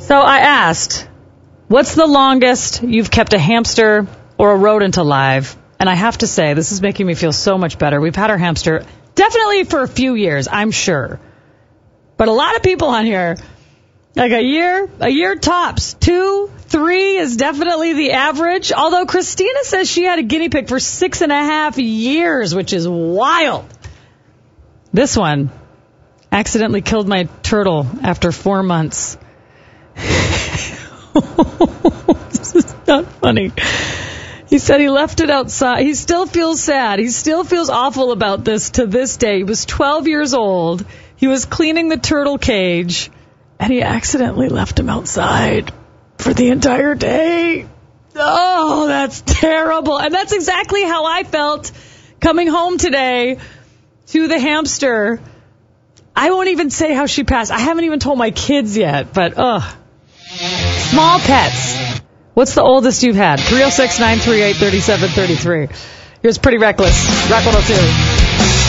So I asked, what's the longest you've kept a hamster or a rodent alive? And I have to say, this is making me feel so much better. We've had our hamster definitely for a few years, I'm sure. But a lot of people on here, like a year tops. 2, 3 is definitely the average. Although Christina says she had a guinea pig for 6.5 years, which is wild. This one accidentally killed my turtle after 4 months. This is not funny. He said he left it outside. He still feels sad. He still feels awful about this to this day. He was 12 years old. He was cleaning the turtle cage, and he accidentally left him outside for the entire day. Oh, that's terrible. And that's exactly how I felt coming home today to the hamster. I won't even say how she passed. I haven't even told my kids yet, but small pets. What's the oldest you've had? 306-938-3733. Here's Pretty Reckless. Rock 102.